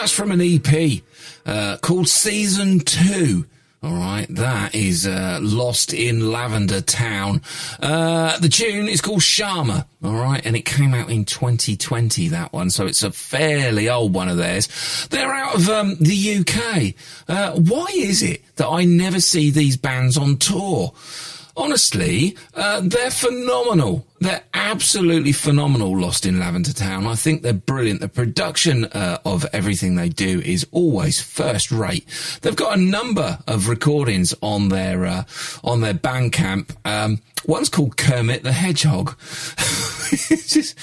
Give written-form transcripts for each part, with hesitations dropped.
That's from an EP called Season 2. All right, that is Lost in Lavender Town. The tune is called Sharma, all right, and it came out in 2020, that one, so it's a fairly old one of theirs. They're out of the UK. Why is it that I never see these bands on tour? Honestly, they're phenomenal. They're absolutely phenomenal, Lost in Lavender Town. I think they're brilliant. The production of everything they do is always first rate. They've got a number of recordings on their Bandcamp. One's called Kermit the Hedgehog. which is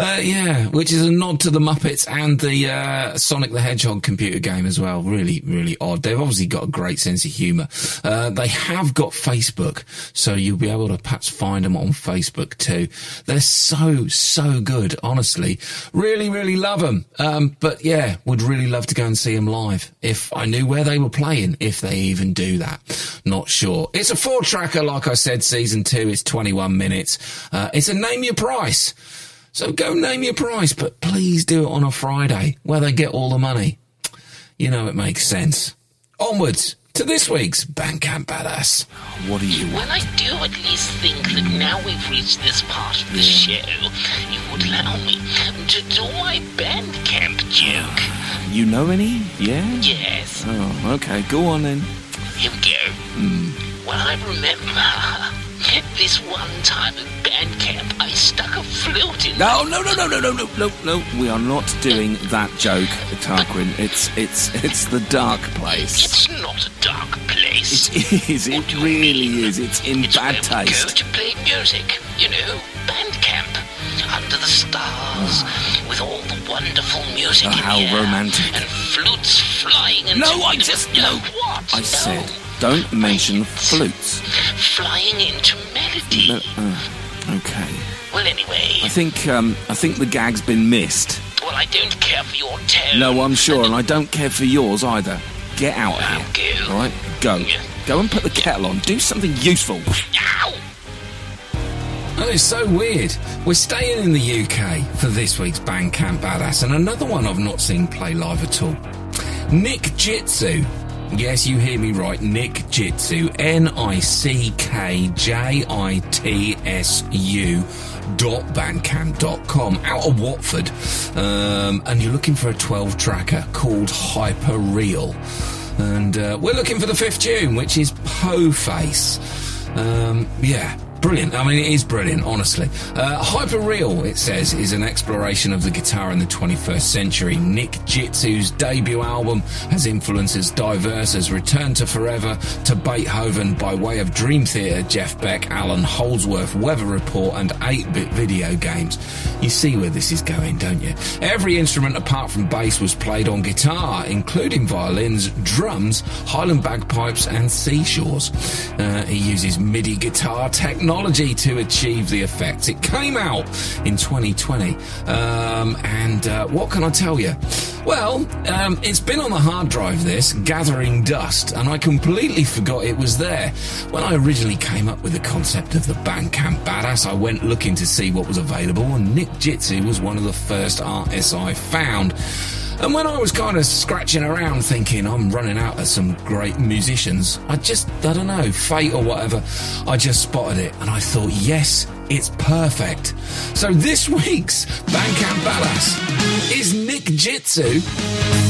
a nod to the Muppets and the Sonic the Hedgehog computer game as well. Really, really odd. They've obviously got a great sense of humour. They have got Facebook, so you'll be able to perhaps find them on Facebook too. They're so good, honestly. Really, really love them. But yeah, would really love to go and see them live. If I knew where they were playing, if they even do that. Not sure. It's a 4-tracker, like I said, season 2. It's 21 minutes. It's a name your price. So go name your price, but please do it on a Friday where they get all the money. You know it makes sense. Onwards to this week's Bandcamp Badass. What do you want? Well, I do at least think that now we've reached this part of the show, you would allow me to do my Bandcamp joke. You know any? Yeah? Yes. Oh, okay. Go on then. Here we go. Well, I remember this one time at Bandcamp, I stuck a flute in. No. We are not doing that joke, Tarquin. It's the dark place. It's not a dark place. It is. It really is. It's in bad It's where we taste. go to play music. You know, Bandcamp. Under the stars, with all the wonderful music in how the air, romantic. and flutes flying into No, I the- just... No, No. what? I No. said, don't mention flutes. Flying into melody. No, okay. Well, anyway. I think the gag's been missed. Well, I don't care for your tone. No, I'm sure, and I don't care for yours either. Get out of I'll here. go. All right, go. Yeah. Go and put the kettle on. Do something useful. Ow! Oh, it's so weird. We're staying in the UK for this week's Bandcamp Badass, and another one I've not seen play live at all. Nick Jitsu. Yes, you hear me right. Nick Jitsu. NickJitsu.bandcamp.com. Out of Watford. And you're looking for a 12-tracker called Hyperreal. And we're looking for the 5th tune, which is Po Face. Yeah. Brilliant. I mean, it is brilliant, honestly. Hyperreal, it says, is an exploration of the guitar in the 21st century. Nick Jitsu's debut album has influences diverse as Return to Forever to Beethoven by way of Dream Theater, Jeff Beck, Alan Holdsworth, Weather Report and 8-bit video games. You see where this is going, don't you? Every instrument apart from bass was played on guitar, including violins, drums, Highland bagpipes and seashores. He uses MIDI guitar technology to achieve the effects. It came out in 2020, and what can I tell you? Well, it's been on the hard drive, this, gathering dust, and I completely forgot it was there. When I originally came up with the concept of the Bandcamp Badass, I went looking to see what was available, and Nick Jitsu was one of the first artists I found. And when I was kind of scratching around thinking I'm running out of some great musicians, I don't know, fate or whatever, I just spotted it and I thought, yes, it's perfect. So this week's Bandcamp Badass is Nick Jitsu